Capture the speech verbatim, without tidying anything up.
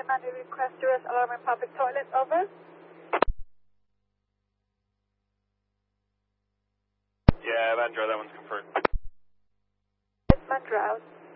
Mandy request U S alarm in public toilet, over. Yeah, Mandra, that one's confirmed. Mandra out.